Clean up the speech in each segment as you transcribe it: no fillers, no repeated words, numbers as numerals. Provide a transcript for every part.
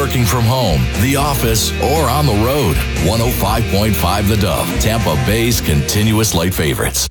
working from home, the office, or on the road. 105.5 The Dove, Tampa Bay's continuous light favorites.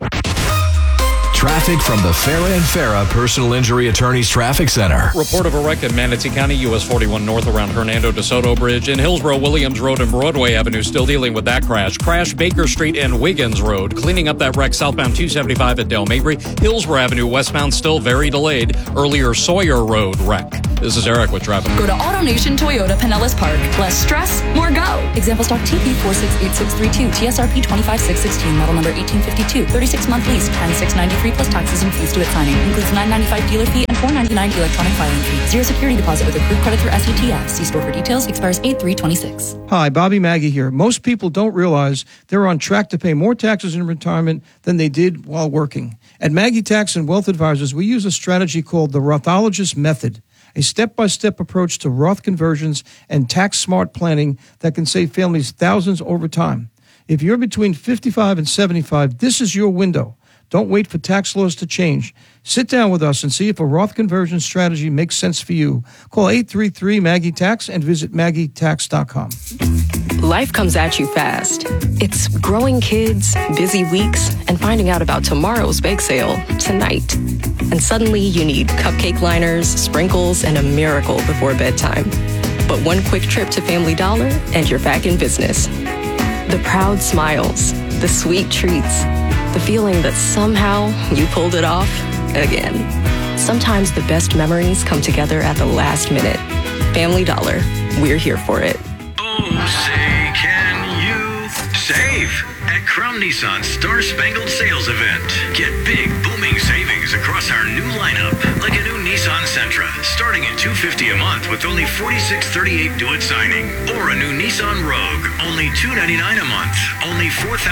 Traffic from the Farah and Farah Personal Injury Attorneys Traffic Center. Report of a wreck in Manatee County, US 41 north around Hernando DeSoto Bridge. In Hillsborough, Williams Road and Broadway Avenue still dealing with that crash. Crash Baker Street and Wiggins Road. Cleaning up that wreck southbound 275 at Del Mabry. Hillsborough Avenue westbound still very delayed. Earlier Sawyer Road wreck. This is Eric with traffic. Go to AutoNation Toyota Pinellas Park. Less stress, more go. Example stock TP 468632. TSRP 25616. Model number 1852. 36-month lease. 10693 plus taxes and fees due at signing. Includes $995 dealer fee and $499 electronic filing fee. Zero security deposit with approved credit through SETF. See store for details. Expires 8/3/26. Hi, Bobby Maggie here. Most people don't realize they're on track to pay more taxes in retirement than they did while working. At Maggie Tax and Wealth Advisors, we use a strategy called the Rothologist Method, a step-by-step approach to Roth conversions and tax-smart planning that can save families thousands over time. If you're between 55 and 75, this is your window. Don't wait for tax laws to change. Sit down with us and see if a Roth conversion strategy makes sense for you. Call 833-MAGGIE-TAX and visit MaggieTax.com. Life comes at you fast. It's growing kids, busy weeks, and finding out about tomorrow's bake sale tonight. And suddenly you need cupcake liners, sprinkles, and a miracle before bedtime. But one quick trip to Family Dollar and you're back in business. The proud smiles, the sweet treats, the feeling that somehow you pulled it off again. Sometimes the best memories come together at the last minute. Family Dollar, we're here for it. Oh, say, can you save at Crown Nissan's Star Spangled Sales Event? Get big, booming savings across our new lineup, like a new Nissan Sentra, starting at $250 a month with only $46.38 due at signing, or a new Nissan Rogue, only $299 a month, only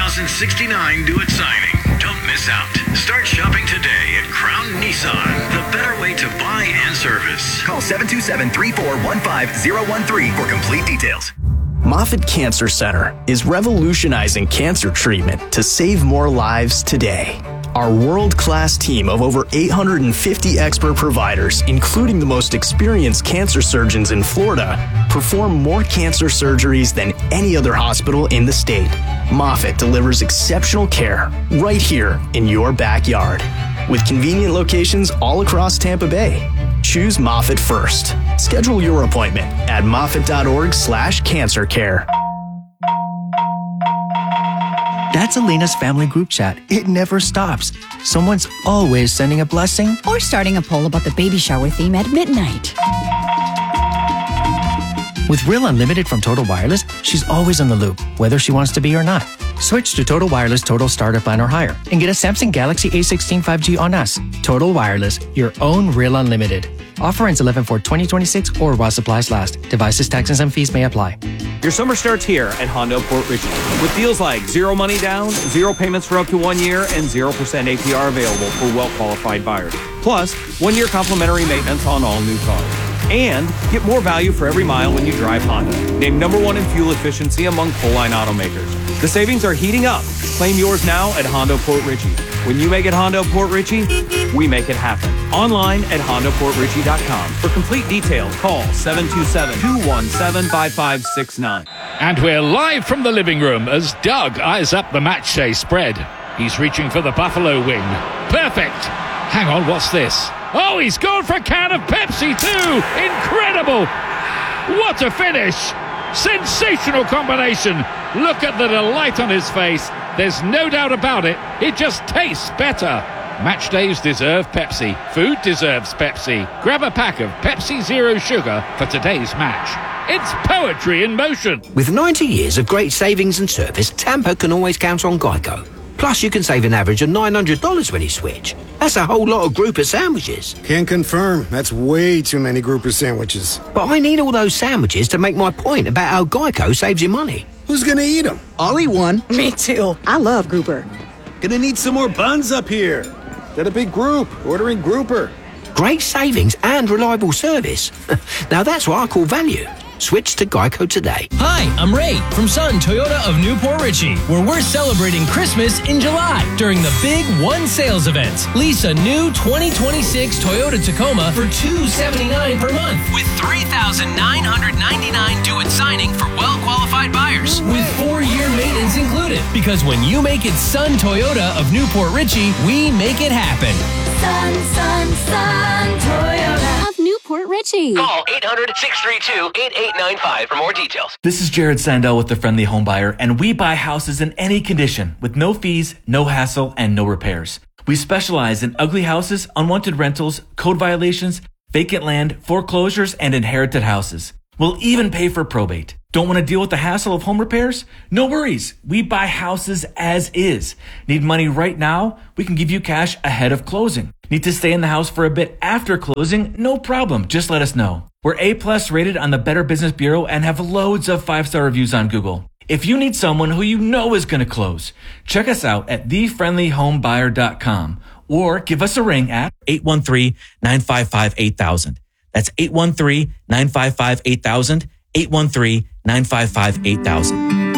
$4,069 due at signing. Don't miss out. Start shopping today at Crown Nissan, the better way to buy and service. Call 727-3415-013 for complete details. Moffitt Cancer Center is revolutionizing cancer treatment to save more lives today. Our world-class team of over 850 expert providers, including the most experienced cancer surgeons in Florida, perform more cancer surgeries than any other hospital in the state. Moffitt delivers exceptional care right here in your backyard, with convenient locations all across Tampa Bay. Choose Moffitt first. Schedule your appointment at moffitt.org/cancercare. That's Elena's family group chat. It never stops. Someone's always sending a blessing or starting a poll about the baby shower theme at midnight. With Real Unlimited from Total Wireless, she's always on the loop, whether she wants to be or not. Switch to Total Wireless Total Starter Plan or higher and get a Samsung Galaxy A16 5G on us. Total Wireless, your own Real Unlimited. Offer ends 11/4/2026 or while supplies last. Devices, taxes, and fees may apply. Your summer starts here at Honda Port Richey with deals like 0 money down, 0 payments for up to 1 year, and 0% APR available for well-qualified buyers. Plus, 1 year complimentary maintenance on all new cars. And get more value for every mile when you drive Honda. Named #1 in fuel efficiency among full-line automakers. The savings are heating up. Claim yours now at Honda Port Richey. When you make it Honda Port Richey, we make it happen. Online at HondaPortRichey.com. For complete details, call 727-217-5569. And we're live from the living room as Doug eyes up the matchday spread. He's reaching for the Buffalo wing. Perfect. Hang on, what's this? Oh, he's gone for a can of Pepsi too. Incredible. What a finish. Sensational combination. Look at the delight on his face. There's no doubt about it. It just tastes better. Match days deserve Pepsi. Food deserves Pepsi. Grab a pack of Pepsi Zero Sugar for today's match. It's poetry in motion. With 90 years of great savings and service, Tampa can always count on Geico. Plus, you can save an average of $900 when you switch. That's a whole lot of grouper sandwiches. Can confirm. That's way too many grouper sandwiches. But I need all those sandwiches to make my point about how Geico saves you money. Who's gonna eat them? I'll eat one. Me too. I love grouper. Gonna need some more buns up here. Got a big group ordering grouper. Great savings and reliable service. Now that's what I call value. Switch to Geico today. Hi, I'm Ray from Sun Toyota of Newport Richey, where we're celebrating Christmas in July during the Big One Sales Event. Lease a new 2026 Toyota Tacoma for $279 per month with $3,999 Because when you make it Sun Toyota of Newport Richey, we make it happen. Sun Toyota of Newport Richey. Call 800-632-8895 for more details. This is Jared Sandell with The Friendly Home Buyer, and we buy houses in any condition with no fees, no hassle, and no repairs. We specialize in ugly houses, unwanted rentals, code violations, vacant land, foreclosures, and inherited houses. We'll even pay for probate. Don't want to deal with the hassle of home repairs? No worries. We buy houses as is. Need money right now? We can give you cash ahead of closing. Need to stay in the house for a bit after closing? No problem. Just let us know. We're A+ rated on the Better Business Bureau and have loads of 5-star reviews on Google. If you need someone who you know is going to close, check us out at thefriendlyhomebuyer.com or give us a ring at 813-955-8000. That's 813-955-8000, 813-955-8000.